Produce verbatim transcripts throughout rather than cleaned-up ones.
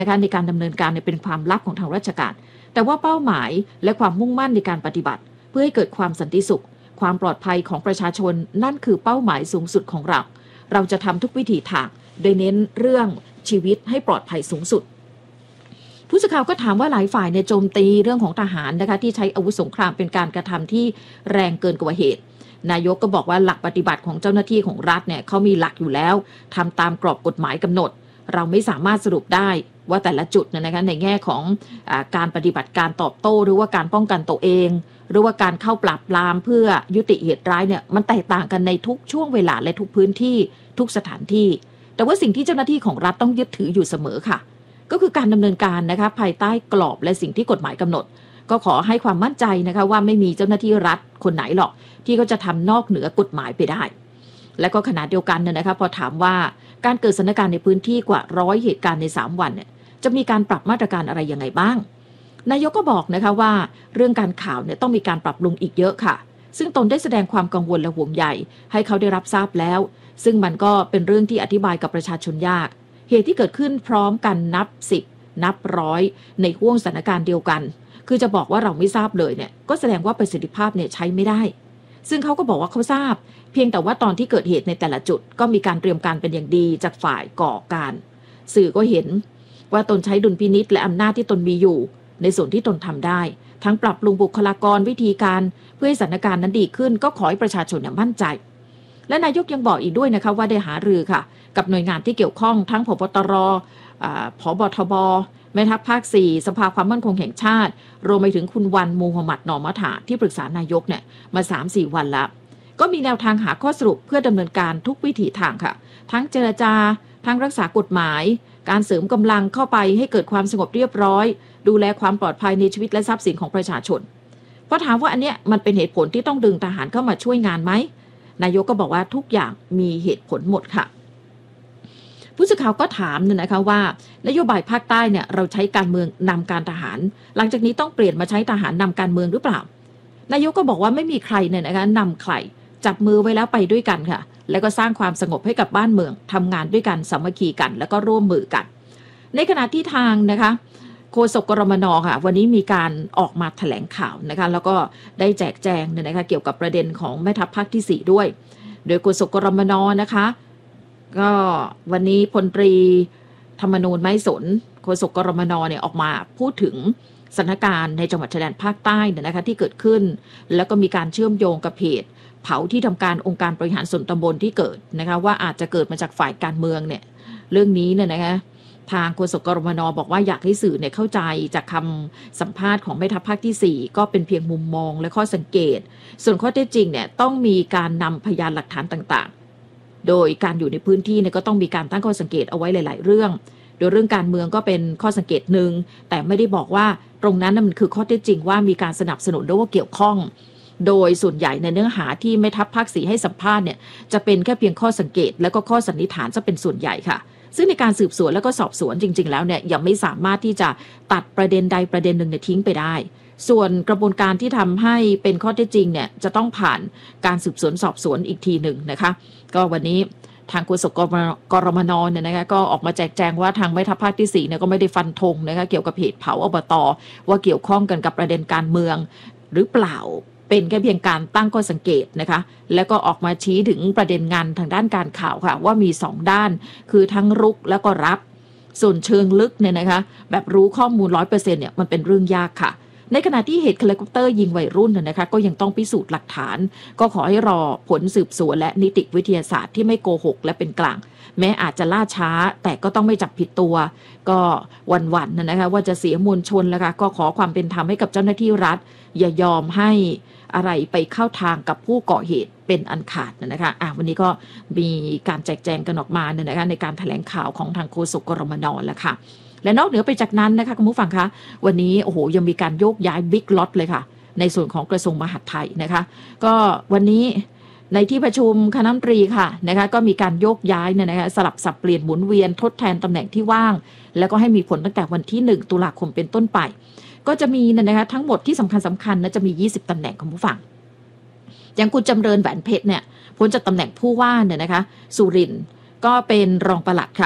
นะคะในการดำเนินการเป็นความลับของทางราชการแต่ว่าเป้าหมายและความมุ่งมั่นในการปฏิบัติเพื่อให้เกิดความสันติสุขความปลอดภัยของประชาชนนั่นคือเป้าหมายสูงสุดของเราเราจะทำทุกวิถีทางโดยเน้นเรื่องชีวิตให้ปลอดภัยสูงสุดผู้สื่อข่าวก็ถามว่าหลายฝ่ายในโจมตีเรื่องของทหารนะคะที่ใช้อาวุธสงครามเป็นการกระทำที่แรงเกินกว่าเหตุนายกก็บอกว่าหลักปฏิบัติของเจ้าหน้าที่ของรัฐเนี่ยเขามีหลักอยู่แล้วทำตามกรอบกฎหมายกำหนดเราไม่สามารถสรุปได้ว่าแต่ละจุดนะคะในแง่ของอาการปฏิบัติการตอบโต้หรือว่าการป้องกันตัวเองหรือว่าการเข้าปราบปรามเพื่อยุติเหตุร้ายเนี่ยมันแตกต่างกันในทุกช่วงเวลาและทุกพื้นที่ทุกสถานที่แต่ว่าสิ่งที่เจ้าหน้าที่ของรัฐต้องยึดถืออยู่เสมอค่ะก็คือการดำเนินการนะคะภายใต้กรอบและสิ่งที่กฎหมายกำหนดก็ขอให้ความมั่นใจนะคะว่าไม่มีเจ้าหน้าที่รัฐคนไหนหรอกที่เขาจะทำนอกเหนือกฎหมายไปได้และก็ขณะเดียวกันเนี่ยนะคะพอถามว่าการเกิดสถานการณ์ในพื้นที่กว่าร้อยเหตุการณ์ในสามวันเนี่ยจะมีการปรับมาตรการอะไรยังไงบ้างนายกก็บอกนะคะว่าเรื่องการข่าวเนี่ยต้องมีการปรับปรุงอีกเยอะค่ะซึ่งตนได้แสดงความกังวลและห่วงใยให้เขาได้รับทราบแล้วซึ่งมันก็เป็นเรื่องที่อธิบายกับประชาชนยากเหตุที่เกิดขึ้นพร้อมกันนับสิบนับร้อยในห่วงสถานการณ์เดียวกันคือจะบอกว่าเราไม่ทราบเลยเนี่ยก็แสดงว่าประสิทธิภาพเนี่ยใช้ไม่ได้ซึ่งเขาก็บอกว่าเขาทราบเพียงแต่ว่าตอนที่เกิดเหตุในแต่ละจุดก็มีการเตรียมการเป็นอย่างดีจากฝ่ายก่อการสื่อก็เห็นว่าตนใช้ดุลพินิจและอำนาจที่ตนมีอยู่ในส่วนที่ตนทำได้ทั้งปรับปรุงบุคลากรวิธีการเพื่อให้สถานการณ์นั้นดีขึ้นก็ขอให้ประชาชนมั่นใจและนายกยังบอกอีกด้วยนะคะว่าได้หารือค่ะกับหน่วยงานที่เกี่ยวข้องทั้งผบตรผบทบแม่ทัพภาคสี่สภาความมั่นคงแห่งชาติรวมไปถึงคุณวันมูฮัมหมัดนอมัฐาที่ปรึกษานายกเนี่ยมา สามสี่ วันแล้วก็มีแนวทางหาข้อสรุปเพื่อดำเนินการทุกวิถีทางค่ะทั้งเจรจาทั้งรักษากฎหมายการเสริมกำลังเข้าไปให้เกิดความสงบเรียบร้อยดูแลความปลอดภัยในชีวิตและทรัพย์สินของประชาชนเพราะถามว่าอันเนี้ยมันเป็นเหตุผลที่ต้องดึงทหารเข้ามาช่วยงานไหมนายกก็บอกว่าทุกอย่างมีเหตุผลหมดค่ะผู้สื่อข่าวก็ถามเนี่ยนะคะว่านโยบายภาคใต้เนี่ยเราใช้การเมืองนำการทหารหลังจากนี้ต้องเปลี่ยนมาใช้ทหารนำการเมืองหรือเปล่านายกก็บอกว่าไม่มีใครเนี่ยนะคะนำใครจับมือไว้แล้วไปด้วยกันค่ะแล้วก็สร้างความสงบให้กับบ้านเมืองทำงานด้วยกันสามัคคีกันแล้วก็ร่วมมือกันในขณะที่ทางนะคะโฆษกกรมน.ค่ะวันนี้มีการออกมาแถลงข่าวนะคะแล้วก็ได้แจกแจงเนี่ยนะคะเกี่ยวกับประเด็นของแม่ทัพภาคที่สี่ด้วยโดยโฆษกกรมน.นะคะก็วันนี้พลตรีธรรมนูญไม้สนโฆษกกรมน.เนี่ยออกมาพูดถึงสถานการณ์ในจังหวัดชายแดนภาคใต้เนี่ยนะคะที่เกิดขึ้นแล้วก็มีการเชื่อมโยงกับเหตุเผาที่ทำการองค์การบริหารส่วนตำบลที่เกิดนะคะว่าอาจจะเกิดมาจากฝ่ายการเมืองเนี่ยเรื่องนี้เนี่ยนะคะทางโฆษกกรมน.บอกว่าอยากให้สื่อเนี่ยเข้าใจจากคำสัมภาษณ์ของแม่ทัพภาคที่สี่ก็เป็นเพียงมุมมองและข้อสังเกตส่วนข้อเท็จจริงเนี่ยต้องมีการนำพยานหลักฐานต่างๆโดยการอยู่ในพื้นที่เนี่ยก็ต้องมีการตั้งข้อสังเกตเอาไว้หลายๆเรื่องโดยเรื่องการเมืองก็เป็นข้อสังเกตหนึ่งแต่ไม่ได้บอกว่าตรงนั้นมันคือข้อเท็จจริงว่ามีการสนับสนุนหรือว่าเกี่ยวข้องโดยส่วนใหญ่ในเนื้อหาที่แม่ทัพภาคสี่ให้สัมภาษณ์เนี่ยจะเป็นแค่เพียงข้อสังเกตและก็ข้อสันนิษฐานจะเป็นส่วนใหญ่ค่ะซึ่งในการสืบสวนแล้วก็สอบสวนจริงๆแล้วเนี่ยยังไม่สามารถที่จะตัดประเด็นใดประเด็นหนึ่งเนี่ยทิ้งไปได้ส่วนกระบวนการที่ทำให้เป็นข้อเท็จจริงเนี่ยจะต้องผ่านการสืบสวนสอบสวนอีกทีหนึ่งนะคะก็วันนี้ทางโฆษกกรมน.เนี่ยนะคะก็ออกมาแจกแจงว่าทางแม่ทัพภาคที่สี่เนี่ยก็ไม่ได้ฟันธงนะคะเกี่ยวกับเหตุเผาอบต.ว่าเกี่ยวข้องกันกับประเด็นการเมืองหรือเปล่าเป็นแค่เพียงการตั้งข้อสังเกตนะคะแล้วก็ออกมาชี้ถึงประเด็นงานทางด้านการข่าวค่ะว่ามีสองด้านคือทั้งรุกแล้วก็รับส่วนเชิงลึกเนี่ยนะคะแบบรู้ข้อมูล ร้อยเปอร์เซ็นต์ เนี่ยมันเป็นเรื่องยากค่ะในขณะที่เหตุเฮลิคอปเตอร์ยิงวัยรุ่นนะคะก็ยังต้องพิสูจน์หลักฐานก็ขอให้รอผลสืบสวนและนิติวิทยาศาสตร์ที่ไม่โกหกและเป็นกลางแม้อาจจะล่าช้าแต่ก็ต้องไม่จับผิดตัวก็วันๆนะคะว่าจะเสียมวลชนแล้วค่ะก็ขอความเป็นธรรมให้กับเจ้าหน้าที่รัฐอย่ายอมให้อะไรไปเข้าทางกับผู้ก่อเหตุเป็นอันขาดนะคะอ่ะวันนี้ก็มีการแจกแจงกันออกมาเนี่ยนะคะในการแถลงข่าวของทางโฆษกกรมน.แล้วค่ะและนอกเหนือไปจากนั้นนะคะคุณผู้ฟังคะวันนี้โอ้โหยังมีการโยกย้ายบิ๊กล็อตเลยค่ะในส่วนของกระทรวงมหาดไทยนะคะก็วันนี้ในที่ประชุมคณะรัฐมนตรีค่ะนะคะก็มีการโยกย้ายเนี่ยนะคะสลับสับเปลี่ยนหมุนเวียนทดแทนตำแหน่งที่ว่างแล้วก็ให้มีผลตั้งแต่วันที่หนึ่งตุลาคมเป็นต้นไปก็จะมีนะคะทั้งหมดที่สำคัญสำคัญนะจะมียี่สิบตำแหน่งคุณผู้ฟังอย่างคุณจำเริญแหวนเพชรเนี่ยพ้นจากตำแหน่งผู้ว่าเนี่ยนะคะสุรินทร์ก็เป็นรองปลัดค่ะ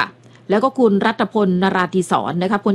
แล้วก็คุณรัตพลนราธิศรนะคะพล